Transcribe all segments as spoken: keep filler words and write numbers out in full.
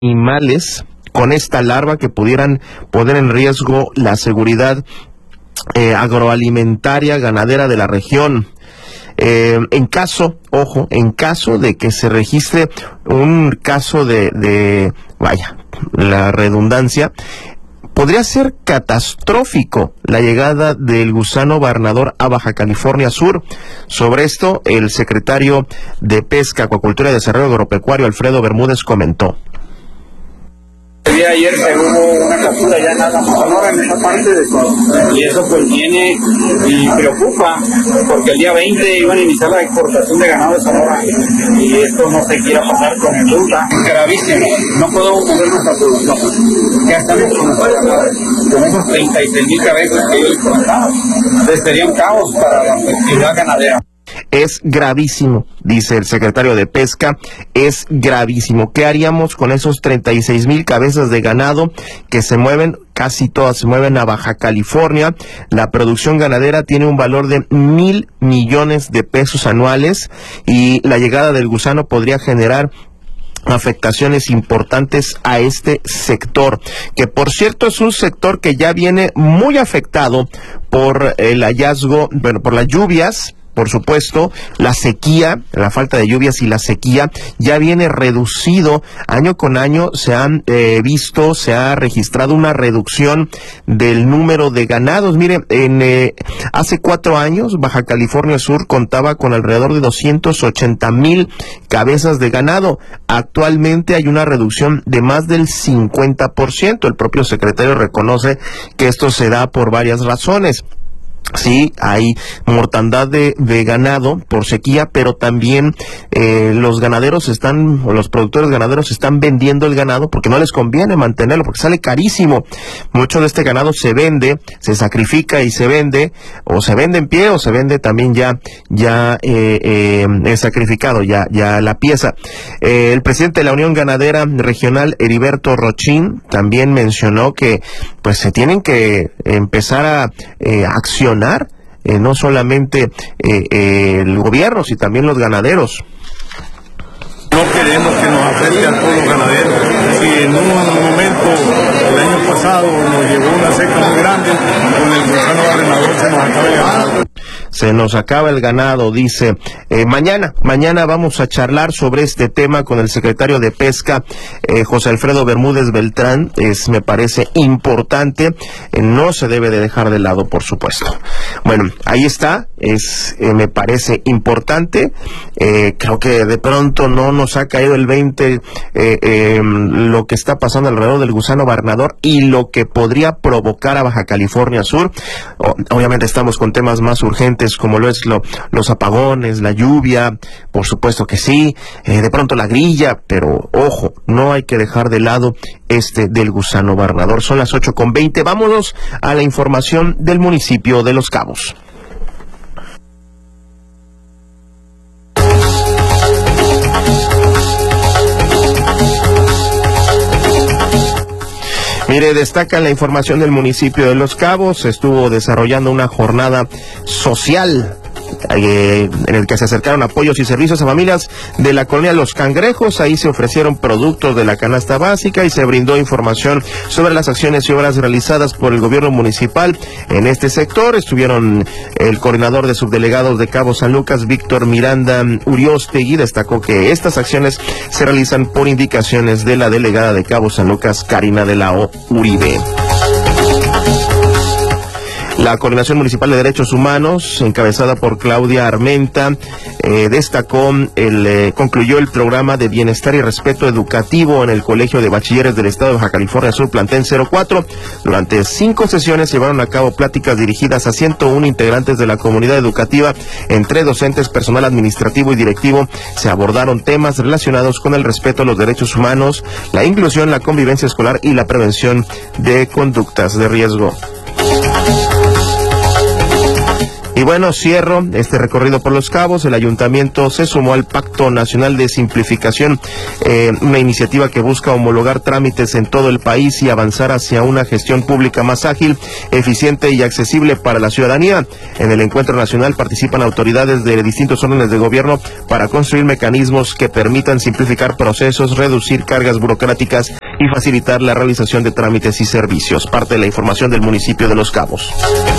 animales con esta larva que pudieran poner en riesgo la seguridad eh, agroalimentaria ganadera de la región. Eh, en caso, ojo, en caso de que se registre un caso de, de, vaya, la redundancia, podría ser catastrófico la llegada del gusano barnador a Baja California Sur. Sobre esto, el secretario de Pesca, Acuacultura y Desarrollo Agropecuario, Alfredo Bermúdez, comentó. El día de ayer se hubo una captura ya en Álamo, Sonora, en esa parte de Sonora, y eso pues viene y preocupa, porque el día veinte iban a iniciar la exportación de ganado de Sonora, y esto no se quiera pasar con el ruta, gravísimo, no podemos mover nuestra producción, ya estamos con con esos treinta y seis mil cabezas que ellos comentaban, entonces sería un caos para la actividad ganadera. Es gravísimo, dice el secretario de Pesca, es gravísimo. ¿Qué haríamos con esos treinta y seis mil cabezas de ganado que se mueven, casi todas se mueven a Baja California? La producción ganadera tiene un valor de mil millones de pesos anuales y la llegada del gusano podría generar afectaciones importantes a este sector, que por cierto es un sector que ya viene muy afectado por el hallazgo, bueno, por las lluvias. Por supuesto, la sequía, la falta de lluvias y la sequía ya viene reducido. Año con año se han eh, visto, se ha registrado una reducción del número de ganados. Mire, en eh, hace cuatro años Baja California Sur contaba con alrededor de doscientos ochenta mil cabezas de ganado. Actualmente hay una reducción de más del cincuenta por ciento. El propio secretario reconoce que esto se da por varias razones. Sí, hay mortandad de, de ganado por sequía, pero también eh, los ganaderos están, o los productores ganaderos están vendiendo el ganado porque no les conviene mantenerlo, porque sale carísimo. Mucho de este ganado se vende, se sacrifica y se vende, o se vende en pie, o se vende también ya, ya eh, eh, eh, sacrificado, ya, ya la pieza. Eh, el presidente de la Unión Ganadera Regional, Heriberto Rochín, también mencionó que pues se tienen que empezar a eh, accionar Eh, no solamente eh, eh, el gobierno, sino también los ganaderos. No queremos que nos afecte a todos los ganaderos. Si en un momento, el año pasado, nos llegó una seca muy grande, con el gusano barrenador se nos acaba el ganado. Se nos acaba el ganado, dice. Eh, mañana, mañana vamos a charlar sobre este tema con el secretario de Pesca, eh, José Alfredo Bermúdez Beltrán. Es, me parece importante, eh, no se debe de dejar de lado, por supuesto. Bueno, ahí está, es, eh, me parece importante. Eh, creo que de pronto no nos ha caído el veinte eh, eh, lo que está pasando alrededor del gusano barnador y lo que podría provocar a Baja California Sur. O, obviamente estamos con temas más urgentes como lo es lo, los apagones, la lluvia, por supuesto que sí, eh, de pronto la grilla, pero ojo, no hay que dejar de lado este del gusano barnador. Son las ocho con veinte, vámonos a la información del municipio de Los Cabos. Mire, destaca la información del municipio de Los Cabos. Se estuvo desarrollando una jornada social eh, en el que se acercaron apoyos y servicios a familias de la colonia Los Cangrejos. Ahí se ofrecieron productos de la canasta básica y se brindó información sobre las acciones y obras realizadas por el gobierno municipal en este sector. Estuvieron el coordinador de subdelegados de Cabo San Lucas, Víctor Miranda Uriostegui, destacó que estas acciones se realizan por indicaciones de la delegada de Cabo San Lucas, Karina de la O Uribe. La Coordinación Municipal de Derechos Humanos, encabezada por Claudia Armenta, eh, destacó, el, eh, concluyó el programa de bienestar y respeto educativo en el Colegio de Bachilleres del Estado de Baja California Sur, plantel cero cuatro. Durante cinco sesiones se llevaron a cabo pláticas dirigidas a ciento uno integrantes de la comunidad educativa, entre docentes, personal administrativo y directivo. Se abordaron temas relacionados con el respeto a los derechos humanos, la inclusión, la convivencia escolar y la prevención de conductas de riesgo. Y bueno, cierro este recorrido por Los Cabos. El ayuntamiento se sumó al Pacto Nacional de Simplificación, eh, una iniciativa que busca homologar trámites en todo el país y avanzar hacia una gestión pública más ágil, eficiente y accesible para la ciudadanía. En el encuentro nacional participan autoridades de distintos órdenes de gobierno para construir mecanismos que permitan simplificar procesos, reducir cargas burocráticas y facilitar la realización de trámites y servicios. Parte de la información del municipio de Los Cabos.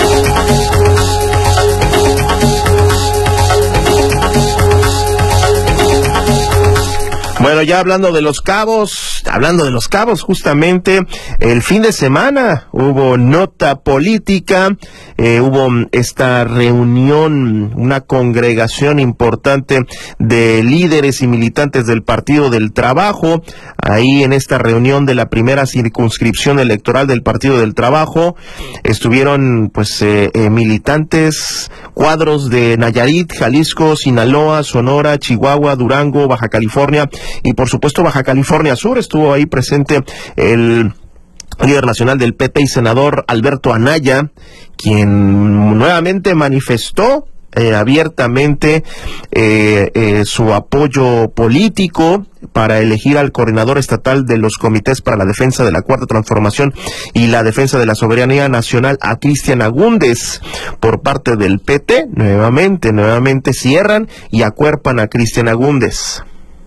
Bueno, ya hablando de Los Cabos, hablando de Los Cabos, justamente el fin de semana hubo nota política, eh, hubo esta reunión, una congregación importante de líderes y militantes del Partido del Trabajo. Ahí en esta reunión de la primera circunscripción electoral del Partido del Trabajo estuvieron pues eh, eh, militantes, cuadros de Nayarit, Jalisco, Sinaloa, Sonora, Chihuahua, Durango, Baja California y por supuesto Baja California Sur. Estuvo ahí presente el líder nacional del P T y senador Alberto Anaya, quien nuevamente manifestó eh, abiertamente eh, eh, su apoyo político para elegir al coordinador estatal de los comités para la defensa de la Cuarta Transformación y la defensa de la soberanía nacional, a Cristian Agúndez. Por parte del P T, nuevamente, nuevamente cierran y acuerpan a Cristian Agúndez.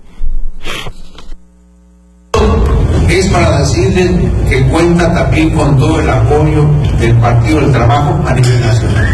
Es para decirles que cuenta también con todo el apoyo del Partido del Trabajo a nivel nacional.